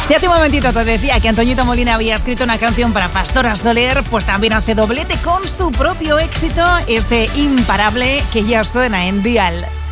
Si hace un momentito te decía que Antoñito Molina había escrito una canción para Pastora Soler, pues también hace doblete con su propio éxito, este Imparable, que ya suena en Dial.